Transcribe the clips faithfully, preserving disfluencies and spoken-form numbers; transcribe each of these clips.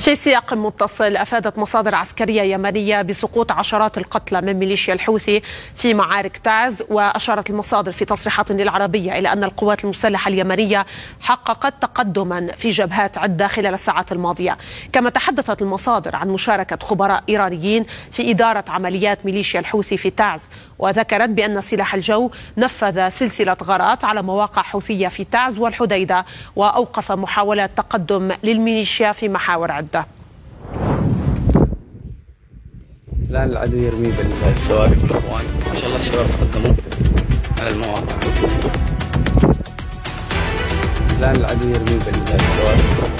في سياق متصل، أفادت مصادر عسكرية يمنية بسقوط عشرات القتلى من ميليشيا الحوثي في معارك تعز. وأشارت المصادر في تصريحات للعربية إلى أن القوات المسلحة اليمنية حققت تقدما في جبهات عدة خلال الساعات الماضية. كما تحدثت المصادر عن مشاركة خبراء إيرانيين في إدارة عمليات ميليشيا الحوثي في تعز، وذكرت بأن سلاح الجو نفذ سلسلة غارات على مواقع حوثية في تعز والحديدة، وأوقف محاولات تقدم للميليشيا في محاور عدة. الآن العدو يرمي بالصواريخ الأخوان، ما شاء الله الشباب تقدموا على المواقع. الآن العدو يرمي بالصواريخ.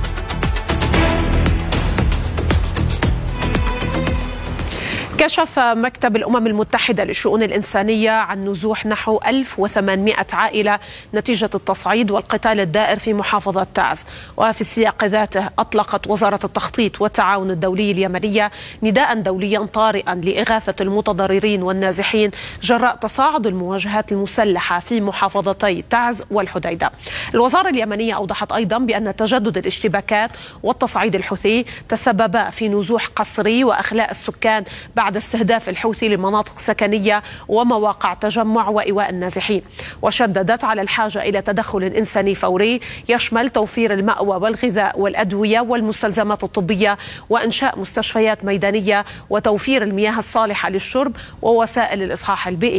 كشف مكتب الأمم المتحدة للشؤون الإنسانية عن نزوح نحو ألف وثمانمائة عائلة نتيجة التصعيد والقتال الدائر في محافظة تعز. وفي السياق ذاته أطلقت وزارة التخطيط والتعاون الدولي اليمنية نداء دوليا طارئا لإغاثة المتضررين والنازحين جراء تصاعد المواجهات المسلحة في محافظتي تعز والحديدة. الوزارة اليمنية أوضحت أيضا بأن تجدد الاشتباكات والتصعيد الحوثي تسببا في نزوح قسري وأخلاء السكان بعد استهداف الحوثي لمناطق سكنية ومواقع تجمع وإيواء النازحين. وشددت على الحاجة إلى تدخل إنساني فوري يشمل توفير المأوى والغذاء والأدوية والمستلزمات الطبية وإنشاء مستشفيات ميدانية وتوفير المياه الصالحة للشرب ووسائل الإصحاح البيئي.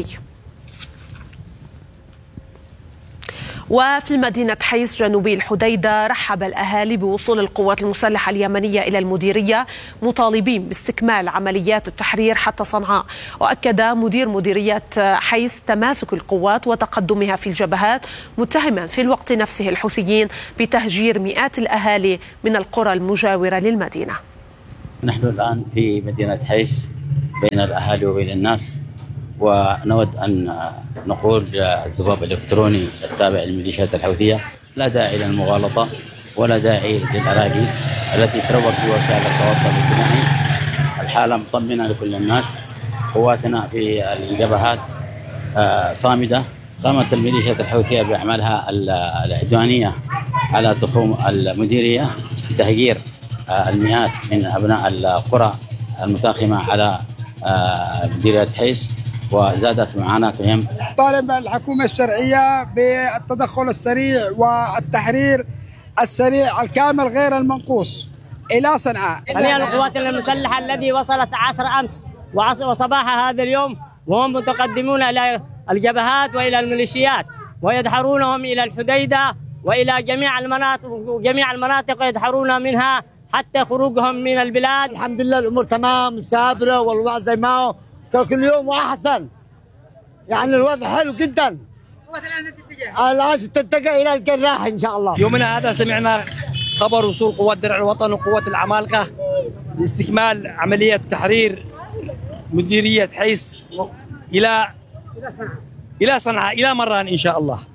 وفي مدينة حيس جنوبي الحديدة رحب الأهالي بوصول القوات المسلحة اليمنية إلى المديرية مطالبين باستكمال عمليات التحرير حتى صنعاء. وأكد مدير مديرية حيس تماسك القوات وتقدمها في الجبهات، متهما في الوقت نفسه الحوثيين بتهجير مئات الأهالي من القرى المجاورة للمدينة. نحن الآن في مدينة حيس بين الأهالي وبين الناس، ونود أن نقول الذباب الإلكتروني التابع للميليشيات الحوثية لا داعي للمغالطة ولا داعي للأراجيف التي تروج في وسائل التواصل الاجتماعي. الحالة مطمئنة لكل الناس، قواتنا في الجبهات صامدة. قامت الميليشيات الحوثية بأعمالها العدوانية على تخوم المديرية بتهجير المئات من أبناء القرى المتاخمة على مديرية حيس، وزادت معاناتهم. طالب الحكومة الشرعية بالتدخل السريع والتحرير السريع الكامل غير المنقوص إلى صنعاء. هي القوات المسلحة الذي وصلت عصر أمس وصباح هذا اليوم، وهم متقدمون إلى الجبهات وإلى الميليشيات ويدحرونهم إلى الحديدة وإلى جميع المناطق وجميع المناطق يدحرون منها حتى خروجهم من البلاد. الحمد لله الأمور تمام سابرة والوضع زي ما هو كل يوم وأحسن، يعني الوضع حلو جدا. الآن تتجه إلى الجراح إن شاء الله. يومنا هذا سمعنا خبر وصول قوات درع الوطن وقوات العمالقة لاستكمال عملية تحرير مديرية حيس إلى إلى صنعاء إلى مران إن شاء الله.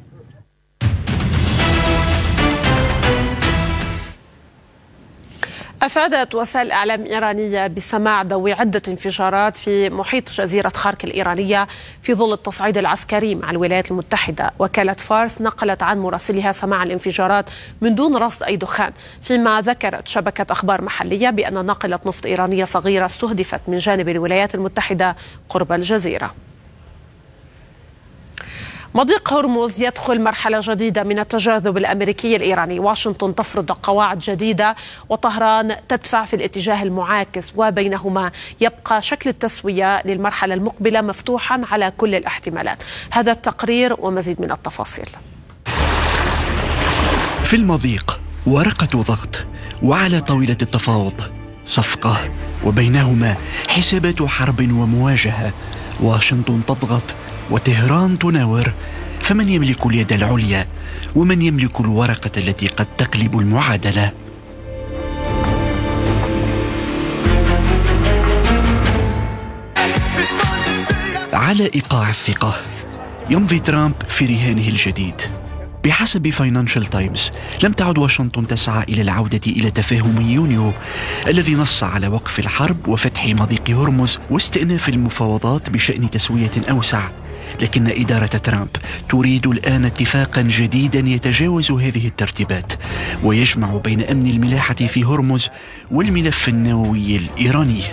أفادت وسائل إعلام إيرانية بسماع ضوء عدة انفجارات في محيط جزيرة خارك الإيرانية في ظل التصعيد العسكري مع الولايات المتحدة. وكالة فارس نقلت عن مراسلها سماع الانفجارات من دون رصد أي دخان، فيما ذكرت شبكة أخبار محلية بأن ناقلة نفط إيرانية صغيرة استهدفت من جانب الولايات المتحدة قرب الجزيرة. مضيق هرمز يدخل مرحلة جديدة من التجاذب الأمريكي الإيراني. واشنطن تفرض قواعد جديدة وطهران تدفع في الاتجاه المعاكس، وبينهما يبقى شكل التسوية للمرحلة المقبلة مفتوحا على كل الاحتمالات. هذا التقرير ومزيد من التفاصيل. في المضيق ورقة ضغط، وعلى طاولة التفاوض صفقة، وبينهما حسابات حرب ومواجهة. واشنطن تضغط وطهران تناور، فمن يملك اليد العليا ومن يملك الورقة التي قد تقلب المعادلة؟ على إيقاع الثقة يمضي ترامب في رهانه الجديد. بحسب فاينانشال تايمز لم تعد واشنطن تسعى إلى العودة إلى تفاهم يونيو الذي نص على وقف الحرب وفتح مضيق هرمز واستئناف المفاوضات بشأن تسوية أوسع، لكن إدارة ترامب تريد الآن اتفاقا جديدا يتجاوز هذه الترتيبات ويجمع بين أمن الملاحة في هرمز والملف النووي الإيراني.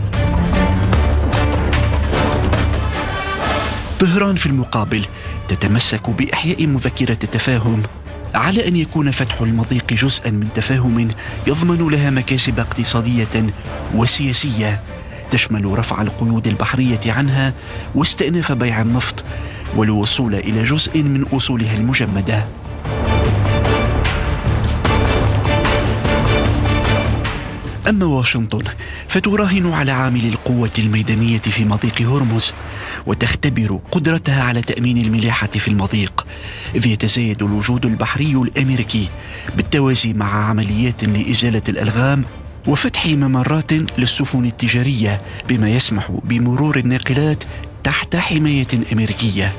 طهران في المقابل تتمسك بإحياء مذكرة التفاهم على أن يكون فتح المضيق جزءا من تفاهم يضمن لها مكاسب اقتصادية وسياسية تشمل رفع القيود البحرية عنها واستئناف بيع النفط والوصول إلى جزء من أصولها المجمدة. أما واشنطن فتراهن على عامل القوة الميدانية في مضيق هرمز وتختبر قدرتها على تأمين الملاحة في المضيق، إذ يتزايد الوجود البحري الأمريكي بالتوازي مع عمليات لإزالة الألغام وفتح ممرات للسفن التجارية بما يسمح بمرور الناقلات تحت حماية أمريكية.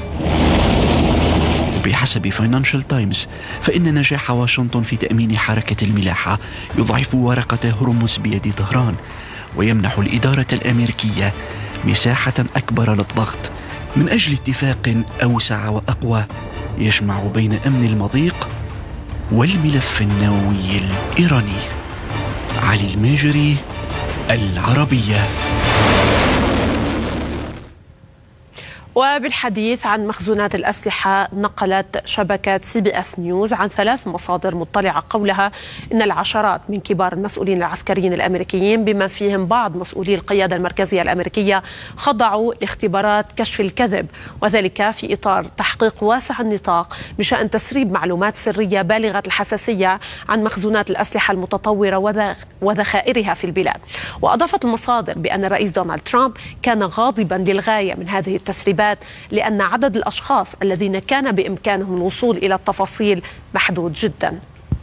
وبحسب فاينانشال تايمز فإن نجاح واشنطن في تأمين حركة الملاحة يضعف ورقة هرمز بيد طهران ويمنح الإدارة الأمريكية مساحة أكبر للضغط من أجل اتفاق أوسع وأقوى يجمع بين أمن المضيق والملف النووي الإيراني. علي الماجري، العربية. وبالحديث عن مخزونات الأسلحة، نقلت شبكة سي بي اس نيوز عن ثلاث مصادر مطلعة قولها إن العشرات من كبار المسؤولين العسكريين الأمريكيين بما فيهم بعض مسؤولي القيادة المركزية الأمريكية خضعوا لاختبارات كشف الكذب، وذلك في إطار تحقيق واسع النطاق بشأن تسريب معلومات سرية بالغة الحساسية عن مخزونات الأسلحة المتطورة وذخائرها في البلاد. وأضافت المصادر بأن الرئيس دونالد ترامب كان غاضبا للغاية من هذه التسريبات لأن عدد الأشخاص الذين كان بإمكانهم الوصول إلى التفاصيل محدود جدا.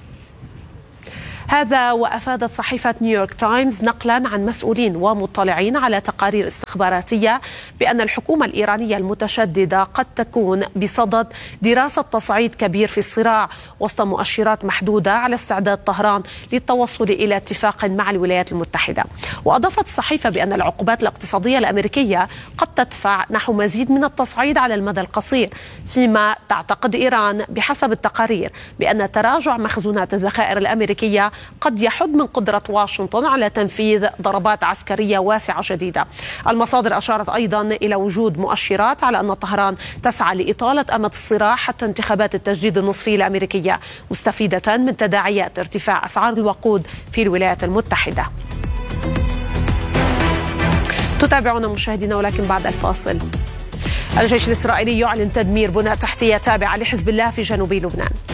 هذا وأفادت صحيفة نيويورك تايمز نقلا عن مسؤولين ومطلعين على تقارير استخباراتية بأن الحكومة الإيرانية المتشددة قد تكون بصدد دراسة تصعيد كبير في الصراع وسط مؤشرات محدودة على استعداد طهران للتوصل إلى اتفاق مع الولايات المتحدة. وأضافت الصحيفة بأن العقوبات الاقتصادية الأمريكية قد تدفع نحو مزيد من التصعيد على المدى القصير، فيما تعتقد إيران بحسب التقارير بأن تراجع مخزونات الذخائر الأمريكية قد يحد من قدرة واشنطن على تنفيذ ضربات عسكرية واسعة شديدة. المصادر أشارت أيضا إلى وجود مؤشرات على أن طهران تسعى لإطالة أمد الصراع حتى انتخابات التجديد النصفي الأمريكية، مستفيدة من تداعيات ارتفاع أسعار الوقود في الولايات المتحدة. تتابعون مشاهدينا، ولكن بعد الفاصل. الجيش الإسرائيلي يعلن تدمير بنى تحتية تابعة لحزب الله في جنوب لبنان.